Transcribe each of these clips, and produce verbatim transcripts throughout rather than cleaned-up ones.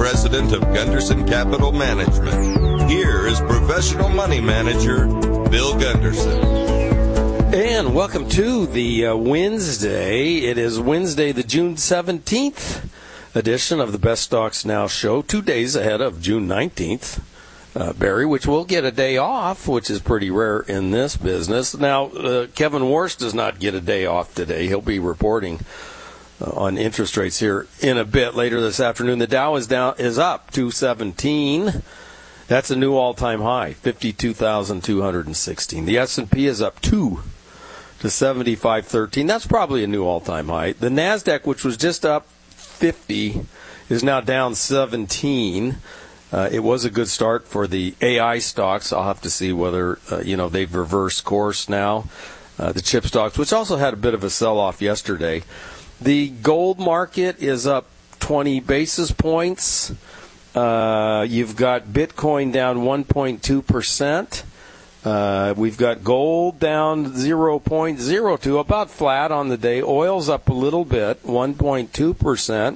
President of Gunderson Capital Management. Here is professional money manager, Bill Gunderson. And welcome to the uh, Wednesday. It is Wednesday, the June seventeenth edition of the Best Stocks Now show, two days ahead of June nineteenth. Uh, Barry, which will get a day off, which is pretty rare in this business. Now, uh, Kevin Warsh does not get a day off today. He'll be reporting uh, on interest rates here in a bit later this afternoon. The Dow is down, is up two seventeen. That's a new all-time high, fifty-two thousand two hundred sixteen. The S and P is up two to seventy-five thirteen. That's probably a new all-time high. The NASDAQ, which was just up fifty, is now down seventeen. Uh, it was a good start for the A I stocks. I'll have to see whether, uh, you know, they've reversed course now. Uh, the chip stocks, which also had a bit of a sell-off yesterday. The gold market is up twenty basis points. Uh, you've got Bitcoin down one point two percent. Uh, we've got gold down zero point zero two, about flat on the day. Oil's up a little bit, one point two percent.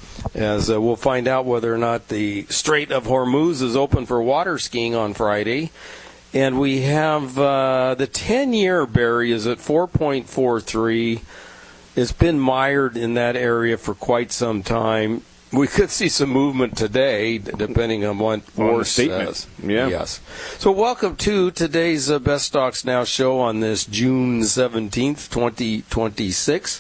As uh, we'll find out whether or not the Strait of Hormuz is open for water skiing on Friday. And we have uh, the ten-year, Barry, is at four point four three. It's been mired in that area for quite some time. We could see some movement today, depending on what Warsh says. Yeah. Yes. So welcome to today's uh, Best Stocks Now show on this June seventeenth, twenty twenty-six.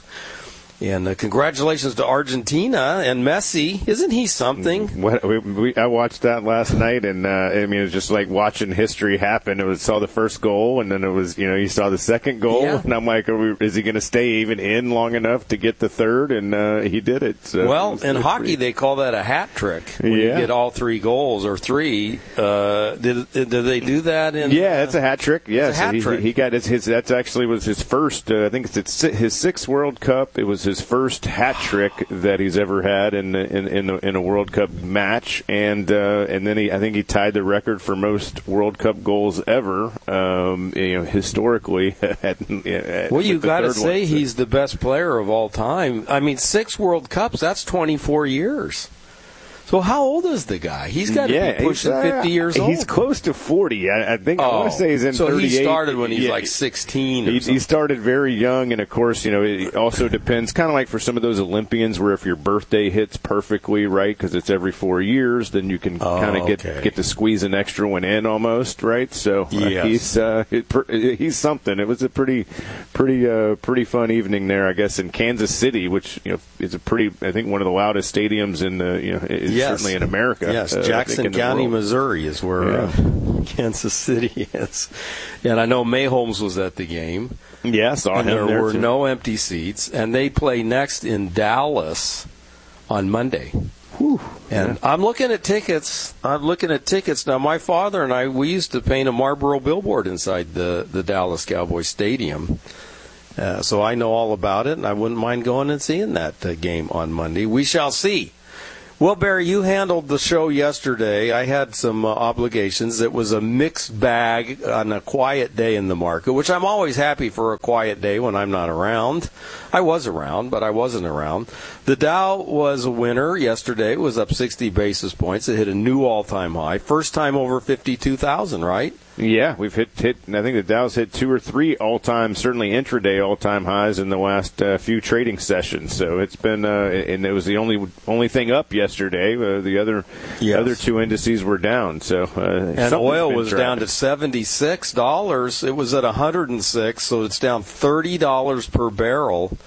And uh, congratulations to Argentina and Messi. Isn't he something? What, we, we, I watched that last night, and uh, I mean, it was just like watching history happen. It was saw the first goal, and then it was, you know, you saw the second goal, yeah. and I'm like, are we, is he going to stay even in long enough to get the third? And uh, he did it. So well, it in hockey, pretty... they call that a hat trick. When yeah. you get all three goals or three. Uh, did, did they do that? In, yeah, it's a hat trick. Yeah, it's a so hat he, trick. He got his. his that's actually was his first. Uh, I think it's his sixth World Cup. It was his first hat trick that he's ever had in in in, the, in a World Cup match, and uh, and then he I think he tied the record for most World Cup goals ever, um, you know, historically. at, at, well, you got to say one. he's the best player of all time. I mean, six World Cups, that's twenty-four years. So how old is the guy? He's got to yeah, be pushing uh, fifty years old. He's close to forty. I, I think oh, I want to say he's in so thirty-eight. So he started when he's yeah, like sixteen. Or he, something. he started very young, and of course, you know, it also depends. Kind of like for some of those Olympians, where if your birthday hits perfectly, right, because it's every four years, then you can oh, kind of get okay. get to squeeze an extra one in almost, right? So uh, yes. he's uh, it, he's something. It was a pretty pretty uh, pretty fun evening there, I guess, in Kansas City, which you know is a pretty I think one of the loudest stadiums in the you know is yes. certainly in America. Yes, uh, Jackson County, Missouri is where yeah. uh, Kansas City is. And I know Mayholmes was at the game. Yeah, saw and him there there were too. no empty seats. And they play next in Dallas on Monday. Whew. And yeah. I'm looking at tickets. I'm looking at tickets. Now, my father and I, we used to paint a Marlboro billboard inside the, the Dallas Cowboys Stadium. Uh, so I know all about it, and I wouldn't mind going and seeing that uh, game on Monday. We shall see. Well, Barry, you handled the show yesterday. I had some uh, obligations. It was a mixed bag on a quiet day in the market, which I'm always happy for a quiet day when I'm not around. I was around, but I wasn't around. The Dow was a winner yesterday. It was up sixty basis points. It hit a new all-time high. First time over fifty-two thousand, right? Yeah, we've hit, hit. I think the Dow's hit two or three all-time, certainly intraday all-time highs in the last uh, few trading sessions. So it's been, uh, and it was the only only thing up yesterday. Uh, the other yes. other two indices were down. So uh, and oil was tracking. down to seventy-six dollars. It was at one hundred six, so it's down thirty dollars per barrel.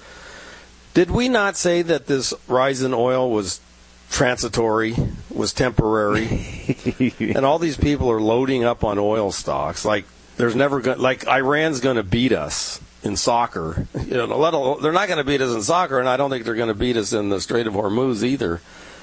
Did we not say that this rise in oil was transitory, was temporary? And all these people are loading up on oil stocks like there's never going like Iran's going to beat us in soccer. You know, let alone, they're not going to beat us in soccer, and I don't think they're going to beat us in the Strait of Hormuz either.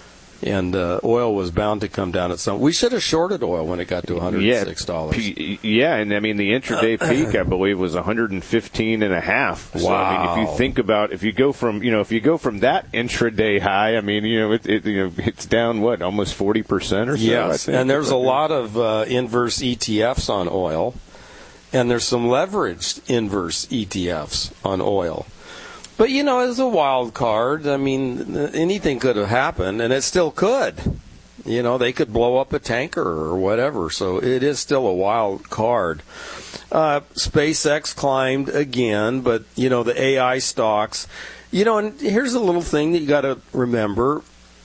And uh, oil was bound to come down at some. We should have shorted oil when it got to one hundred six dollars. Yeah, yeah, and I mean the intraday peak, I believe, was one hundred fifteen and a half. So, wow! I mean, if you think about, if you go from, you know, if you go from that intraday high, I mean, you know, it, it you know, it's down what, almost forty percent or so. Yes, I think. And there's a lot of uh, inverse E T Fs on oil, and there's some leveraged inverse E T Fs on oil. But, you know, it's a wild card. I mean, anything could have happened, and it still could. You know, they could blow up a tanker or whatever. So it is still a wild card. Uh, SpaceX climbed again, but, you know, the A I stocks. You know, and here's a little thing that you got to remember.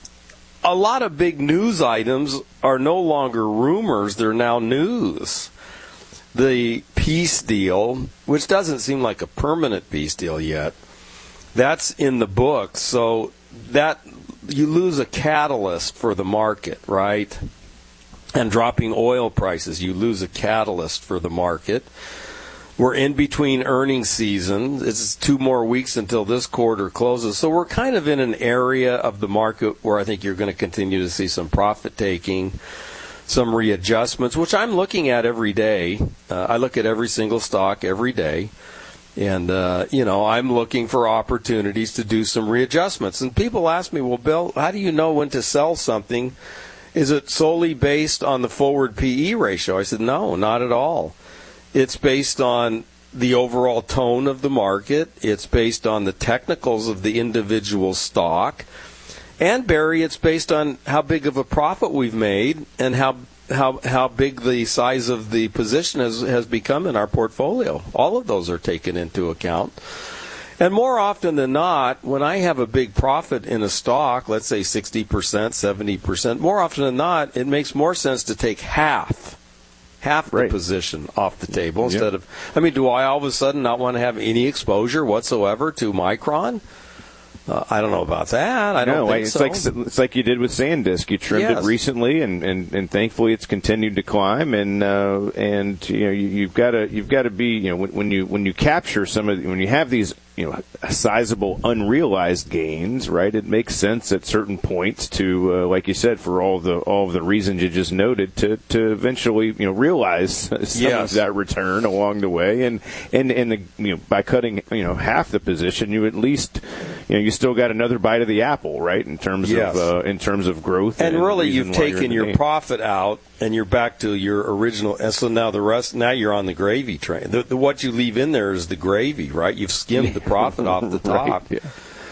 A lot of big news items are no longer rumors. They're now news. The peace deal, which doesn't seem like a permanent peace deal yet, that's in the books. So that you lose a catalyst for the market, right? And dropping oil prices, you lose a catalyst for the market. We're in between earnings season. It's two more weeks until this quarter closes. So we're kind of in an area of the market where I think you're going to continue to see some profit taking, some readjustments, which I'm looking at every day. Uh, I look at every single stock every day. And, uh, you know, I'm looking for opportunities to do some readjustments. And people ask me, well, Bill, how do you know when to sell something? Is it solely based on the forward P E ratio? I said, no, not at all. It's based on the overall tone of the market. It's based on the technicals of the individual stock. And, Barry, it's based on how big of a profit we've made and how how how big the size of the position has, has become in our portfolio. All of those are taken into account. And more often than not, when I have a big profit in a stock, let's say sixty percent, seventy percent, more often than not, it makes more sense to take half. half right. the position off the table Yep. instead of, I mean, do I all of a sudden not want to have any exposure whatsoever to Micron? Uh, I don't know about that. I don't no, think it's so. like it's like you did with SanDisk. You trimmed Yes. it recently, and, and, and thankfully it's continued to climb. And uh, and you know you, you've got to you've got to be you know when, when you when you capture some of the, when you have these you know sizable unrealized gains, right? It makes sense at certain points to uh, like you said, for all the all of the reasons you just noted, to, to eventually you know realize some Yes. of that return along the way. And and and the, you know by cutting you know half the position, you at least you know you still got another bite of the apple, right? In terms Yes. of uh, in terms of growth, and, and really, reason you've why you're in taken the your game. profit out, and you're back to your original. And so now the rest, now you're on the gravy train. The, the, what you leave in there is the gravy, right? You've skimmed the profit off the top. Right, yeah.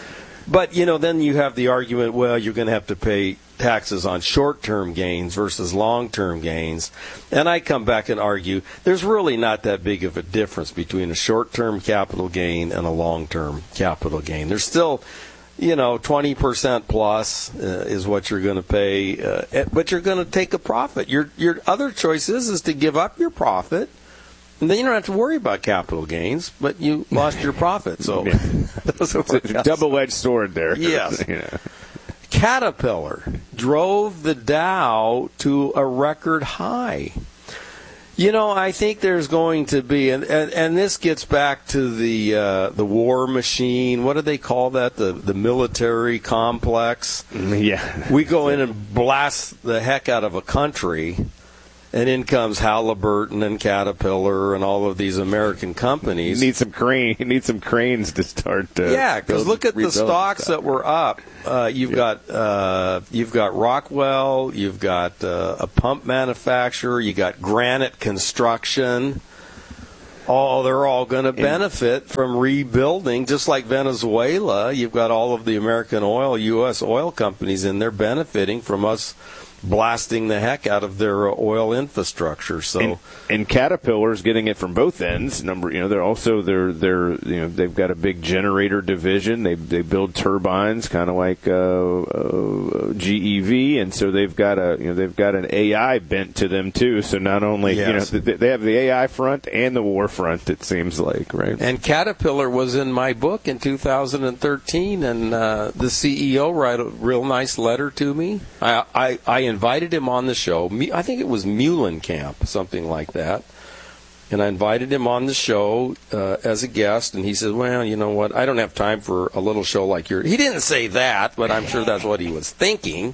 But you know, then you have the argument. Well, you're going to have to pay taxes on short-term gains versus long-term gains. And I come back and argue there's really not that big of a difference between a short-term capital gain and a long-term capital gain. There's still, you know, twenty percent plus uh, is what you're going to pay, uh, but you're going to take a profit. Your your other choice is, is to give up your profit, and then you don't have to worry about capital gains, but you lost your profit. So Yeah. It's a double-edged sword there. Yes. You know. Caterpillar drove the Dow to a record high. You know, I think there's going to be, and, and, and this gets back to the uh, the war machine. What do they call that? The the military complex. Yeah. We go in and blast the heck out of a country, and in comes Halliburton and Caterpillar and all of these American You companies. need some crane. You need some cranes to start. Uh, Yeah, because build- look at the rebuilding stocks stuff. that were up. Uh, you've Yeah. got uh, you've got Rockwell, you've got uh, a pump manufacturer, you got Granite Construction. All they're all going to benefit from rebuilding, just like Venezuela. You've got all of the American oil, U S oil companies in there benefiting from us blasting the heck out of their uh, oil infrastructure. So. And, and Caterpillar's getting it from both ends. Number, you know, they're also they're they're you know they've got a big generator division. They they build turbines, kind of like uh, uh, G E V, and so they've got a you know they've got an A I bent to them too. So not only Yes. you know th- they have the A I front and the war front. It seems like, right? And Caterpillar was in my book in two thousand thirteen, and uh, the C E O wrote a real nice letter to me. I, I, I invited him on the show. Me- I think it was Muhlenkamp, something like that. And I invited him on the show uh, as a guest, and he said, well, you know what, I don't have time for a little show like yours. He didn't say that, but I'm sure that's what he was thinking.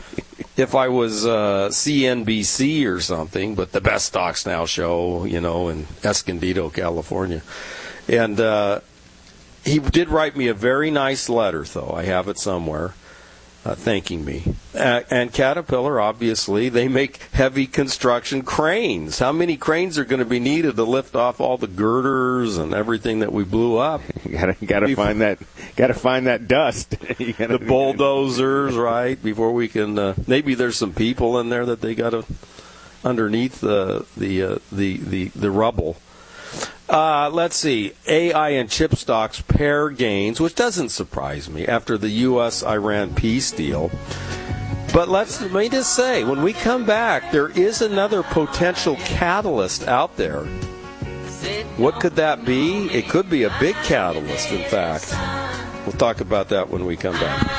If I was uh, C N B C or something, but the Best Stocks Now show, you know, in Escondido, California. And uh, he did write me a very nice letter, though. I have it somewhere. Uh, thanking me. Uh, and Caterpillar, obviously, they make heavy construction cranes. How many cranes are going to be needed to lift off all the girders and everything that we blew up? You gotta gotta Before- find that got to find that dust. You gotta, the bulldozers, right? Before we can, uh, maybe there's some people in there that they got to underneath the the uh, the, the the rubble. Uh, let's see, A I and chip stocks pair gains, which doesn't surprise me after the U S Iran peace deal. But let's let me just say, when we come back, there is another potential catalyst out there. What could that be? It could be a big catalyst, in fact. We'll talk about that when we come back.